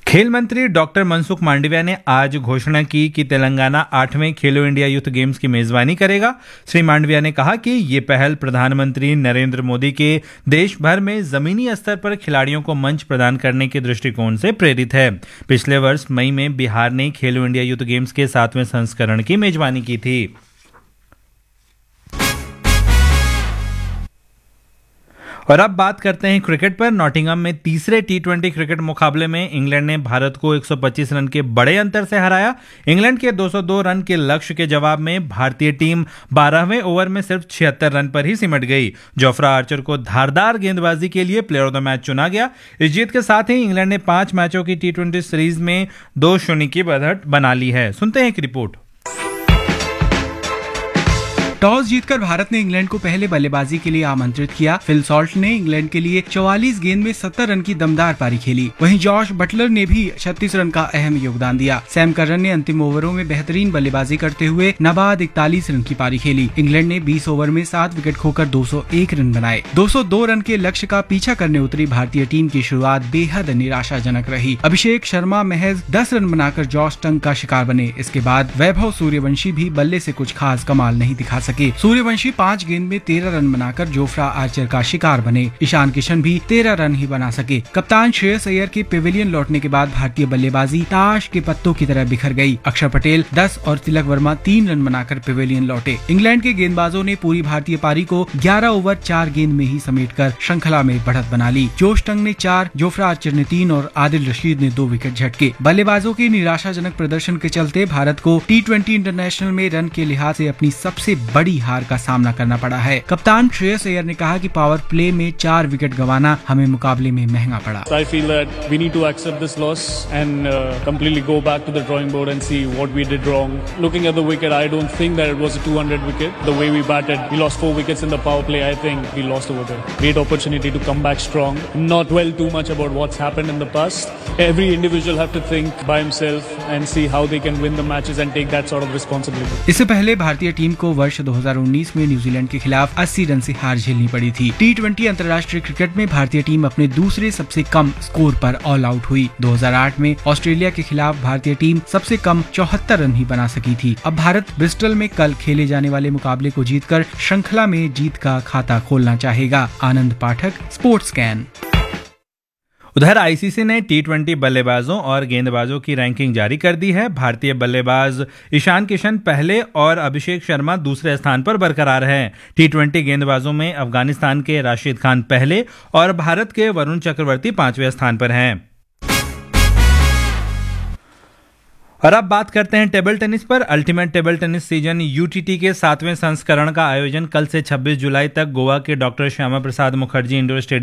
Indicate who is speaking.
Speaker 1: खेल मंत्री डॉक्टर मनसुख मांडविया ने आज घोषणा की कि तेलंगाना 8वें खेलो इंडिया यूथ गेम्स की मेजबानी करेगा। श्री मांडविया ने कहा कि ये पहल प्रधानमंत्री नरेंद्र मोदी के देश भर में जमीनी स्तर पर खिलाड़ियों को मंच प्रदान करने के दृष्टिकोण से प्रेरित है। पिछले वर्ष मई में बिहार ने खेलो इंडिया यूथ गेम्स के 7वें संस्करण की मेजबानी की थी। और अब बात करते हैं क्रिकेट पर। नॉटिंघम में तीसरे टी20 क्रिकेट मुकाबले में इंग्लैंड ने भारत को 125 रन के बड़े अंतर से हराया। इंग्लैंड के 202 रन के लक्ष्य के जवाब में भारतीय टीम 12वें ओवर में सिर्फ 76 रन पर ही सिमट गई। जोफ्रा आर्चर को धारदार गेंदबाजी के लिए प्लेयर ऑफ द मैच चुना गया। इस जीत के साथ ही इंग्लैंड ने 5 मैचों की टी20 सीरीज में 2-0 की बढ़त बना ली है। सुनते हैं एक रिपोर्ट।
Speaker 2: टॉस जीतकर भारत ने इंग्लैंड को पहले बल्लेबाजी के लिए आमंत्रित किया। फिल सॉल्ट ने इंग्लैंड के लिए 44 गेंद में 70 रन की दमदार पारी खेली। वहीं जॉश बटलर ने भी 36 रन का अहम योगदान दिया। सैम करन ने अंतिम ओवरों में बेहतरीन बल्लेबाजी करते हुए नाबाद 41 रन की पारी खेली। इंग्लैंड ने 20 ओवर में 7 विकेट खोकर 201 रन बनाए। 202 रन के लक्ष्य का पीछा करने उतरी भारतीय टीम की शुरुआत बेहद निराशाजनक रही। अभिषेक शर्मा महज 10 रन बनाकर जॉश टंग का शिकार बने। इसके बाद वैभव सूर्यवंशी भी बल्ले से कुछ खास कमाल नहीं दिखा सके। सूर्यवंशी 5 गेंद में 13 रन बनाकर जोफ्रा आर्चर का शिकार बने। ईशान किशन भी 13 रन ही बना सके। कप्तान श्रेयस अय्यर के पेविलियन लौटने के बाद भारतीय बल्लेबाजी ताश के पत्तों की तरह बिखर गई। अक्षर पटेल 10 और तिलक वर्मा 3 रन बनाकर पेविलियन लौटे। इंग्लैंड के गेंदबाजों ने पूरी भारतीय पारी को 11 ओवर 4 गेंद में ही समेटकर श्रृंखला में बढ़त बना ली। जोश टंग ने 4, जोफ्रा आर्चर ने 3 और आदिल रशीद ने 2 विकेट झटके। बल्लेबाजों के निराशाजनक प्रदर्शन के चलते भारत को टी20 इंटरनेशनल में रन के लिहाज से अपनी सबसे बड़ी हार का सामना करना पड़ा है। कप्तान श्रेयस अय्यर ने कहा कि पावर प्ले में 4 विकेट गंवाना हमें मुकाबले में महंगा पड़ा।
Speaker 3: I feel that we need to accept this loss and completely go back to the drawing board and see what we did wrong. Looking at the wicket, I don't think that it was a 200 wicket. The way we batted, we lost 4 wickets in the power play. I think we lost over there. Great opportunity to come back strong. Not dwell too much about what's happened in the past. Every individual have to think by himself and see how they can win the matches and take that sort of responsibility.
Speaker 2: इससे पहले भारतीय team को वर्ष 2019 में New Zealand के खिलाफ 80 run से हार झेलनी पड़ी थी। टी20 अंतर्राष्ट्रीय क्रिकेट में भारतीय टीम अपने दूसरे सबसे कम स्कोर पर ऑल आउट हुई। 2008 में ऑस्ट्रेलिया के खिलाफ भारतीय टीम सबसे कम 74 रन ही बना सकी थी। अब भारत ब्रिस्टल में कल खेले जाने वाले मुकाबले को जीतकर श्रृंखला में जीत का खाता खोलना चाहेगा। आनंद पाठक, स्पोर्ट्स कैन।
Speaker 1: उधर आईसीसी ने टी20 बल्लेबाजों और गेंदबाजों की रैंकिंग जारी कर दी है। भारतीय बल्लेबाज ईशान किशन पहले और अभिषेक शर्मा दूसरे स्थान पर बरकरार हैं। टी20 गेंदबाजों में अफगानिस्तान के राशिद खान पहले और भारत के वरुण चक्रवर्ती 5वें स्थान पर हैं। और अब बात करते हैं टेबल टेनिस पर। Ultimate table tennis season UTT के 7वें संस्करण का आयोजन कल से 26 जुलाई तक गोवा के doctor Shyama Prasad Mukherjee indoor stadium